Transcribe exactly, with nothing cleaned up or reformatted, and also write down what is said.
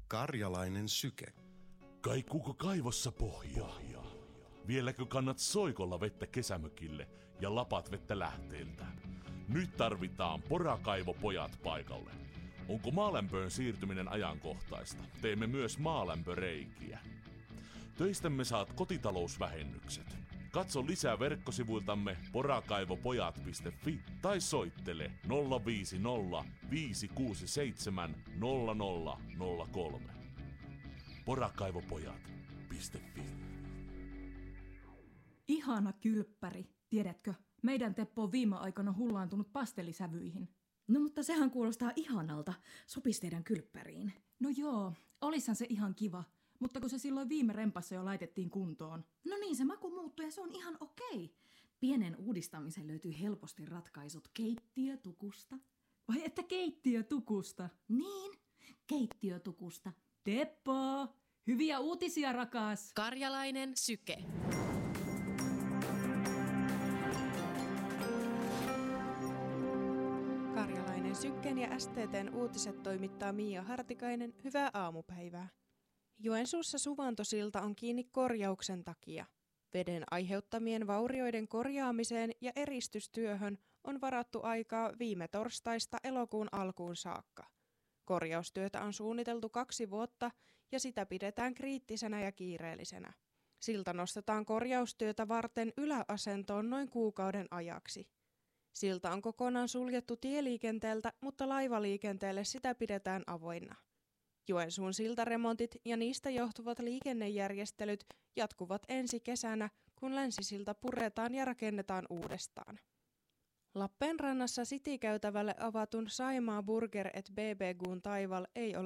Karjalainen syke. Kaikuuko kaivossa pohjaa? Vieläkö kannat soikolla vettä kesämökille ja lapat vettä lähteeltä? Nyt tarvitaan porakaivopojat paikalle. Onko maalämpöön siirtyminen ajankohtaista? Teemme myös maalämpöreikiä. Töistämme saat kotitalousvähennykset. Katso lisää verkkosivuiltamme porakaivopojat piste fi tai soittele nolla viisi nolla viisi kuusi seitsemän nolla nolla nolla kolme. porakaivopojat piste fi. Ihana kylppäri, tiedätkö? Meidän Teppo on viime aikoina hullaantunut pastellisävyihin. No mutta sehän kuulostaa ihanalta. Sopisi teidän kylppäriin. No joo, olishan se ihan kiva. Mutta kun se silloin viime rempassa jo laitettiin kuntoon. No niin, se maku muuttui ja se on ihan okei. Pienen uudistamisen löytyy helposti ratkaisut keittiötukusta. Vai että keittiötukusta? Niin, keittiötukusta. Teppo, hyviä uutisia rakas. Karjalainen syke. Karjalainen Sykken ja S T T:n uutiset toimittaa Miia Hartikainen. Hyvää aamupäivää. Joensuussa Suvantosilta on kiinni korjauksen takia. Veden aiheuttamien vaurioiden korjaamiseen ja eristystyöhön on varattu aikaa viime torstaista elokuun alkuun saakka. Korjaustyötä on suunniteltu kaksi vuotta ja sitä pidetään kriittisenä ja kiireellisenä. Silta nostetaan korjaustyötä varten yläasentoon noin kuukauden ajaksi. Silta on kokonaan suljettu tieliikenteeltä, mutta laivaliikenteelle sitä pidetään avoinna. Joensuun siltaremontit ja niistä johtuvat liikennejärjestelyt jatkuvat ensi kesänä, kun länsisilta puretaan ja rakennetaan uudestaan. Lappeenrannassa City-käytävälle avatun Saimaa Burger et B B Q:n taival ei ole